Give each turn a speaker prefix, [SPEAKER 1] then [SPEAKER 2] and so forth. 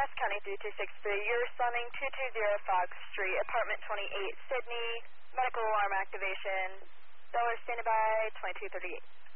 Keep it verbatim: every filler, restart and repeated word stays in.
[SPEAKER 1] Mass County three two six three. You're responding two two zero Fox Street, apartment twenty-eight, Sydney. Medical alarm activation. Dollar standing by, twenty-two thirty-eight.